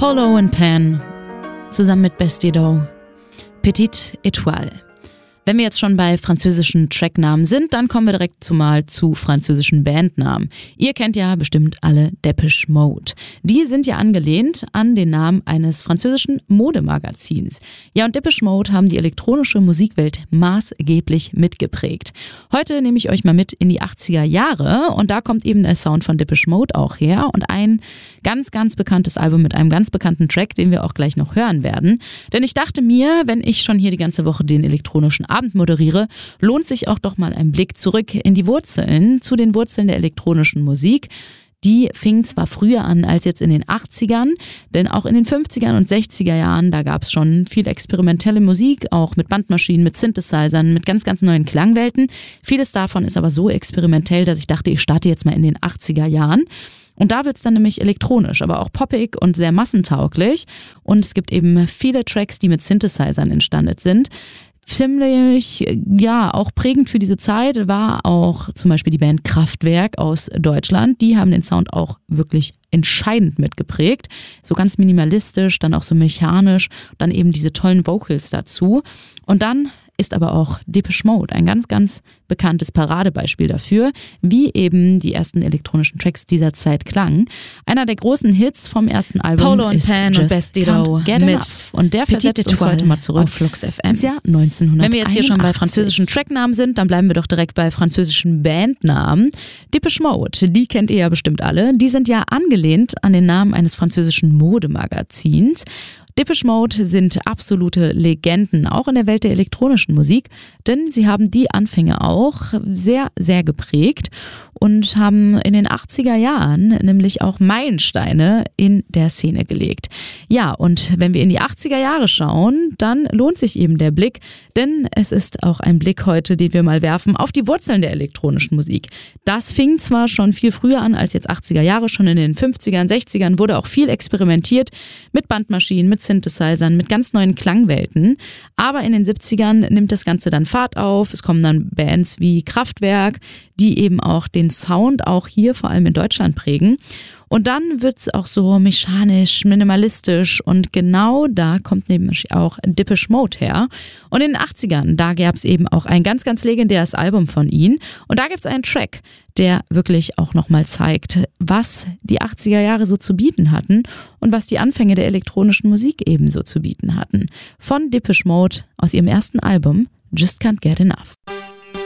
Polo and Pan zusammen mit Bastidou, Petite Étoile. Wenn wir jetzt schon bei französischen Tracknamen sind, dann kommen wir direkt zu französischen Bandnamen. Ihr kennt ja bestimmt alle Depeche Mode. Die sind ja angelehnt an den Namen eines französischen Modemagazins. Ja, und Depeche Mode haben die elektronische Musikwelt maßgeblich mitgeprägt. Heute nehme ich euch mal mit in die 80er Jahre und da kommt eben der Sound von Depeche Mode auch her und ein ganz, ganz bekanntes Album mit einem ganz bekannten Track, den wir auch gleich noch hören werden. Denn ich dachte mir, wenn ich schon hier die ganze Woche den elektronischen Abend moderiere, lohnt sich auch doch mal ein Blick zurück in die Wurzeln, zu den Wurzeln der elektronischen Musik. Die fing zwar früher an als jetzt in den 80ern, denn auch in den 50er und 60er Jahren, da gab es schon viel experimentelle Musik, auch mit Bandmaschinen, mit Synthesizern, mit ganz, ganz neuen Klangwelten. Vieles davon ist aber so experimentell, dass ich dachte, ich starte jetzt mal in den 80er Jahren. Und da wird es dann nämlich elektronisch, aber auch poppig und sehr massentauglich. Und es gibt eben viele Tracks, die mit Synthesizern entstanden sind. Ziemlich, ja, auch prägend für diese Zeit war auch zum Beispiel die Band Kraftwerk aus Deutschland. Die haben den Sound auch wirklich entscheidend mitgeprägt. So ganz minimalistisch, dann auch so mechanisch, dann eben diese tollen Vocals dazu. Und dann ist aber auch Depeche Mode ein ganz, ganz bekanntes Paradebeispiel dafür, wie eben die ersten elektronischen Tracks dieser Zeit klangen. Einer der großen Hits vom ersten Album Polo ist Pan und Bastidou mit und der versetzt uns heute mal zurück auf Flux FM. ins Jahr 1981. Wenn wir jetzt hier schon bei französischen Tracknamen sind, dann bleiben wir doch direkt bei französischen Bandnamen. Depeche Mode, die kennt ihr ja bestimmt alle. Die sind ja angelehnt an den Namen eines französischen Modemagazins. Depeche Mode sind absolute Legenden, auch in der Welt der elektronischen Musik, denn sie haben die Anfänge auch sehr, sehr geprägt und haben in den 80er Jahren nämlich auch Meilensteine in der Szene gelegt. Ja, und wenn wir in die 80er Jahre schauen, dann lohnt sich eben der Blick, denn es ist auch ein Blick heute, den wir mal werfen auf die Wurzeln der elektronischen Musik. Das fing zwar schon viel früher an als jetzt 80er Jahre, schon in den 50ern, 60ern wurde auch viel experimentiert mit Bandmaschinen, mit Synthesizern, mit ganz neuen Klangwelten. Aber in den 70ern nimmt das Ganze dann Fahrt auf. Es kommen dann Bands wie Kraftwerk, die eben auch den Sound auch hier vor allem in Deutschland prägen. Und dann wird es auch so mechanisch, minimalistisch und genau da kommt nämlich auch Depeche Mode her. Und in den 80ern, da gab es eben auch ein ganz, ganz legendäres Album von ihnen und da gibt es einen Track, der wirklich auch nochmal zeigt, was die 80er Jahre so zu bieten hatten und was die Anfänge der elektronischen Musik ebenso zu bieten hatten. Von Depeche Mode aus ihrem ersten Album Just Can't Get Enough.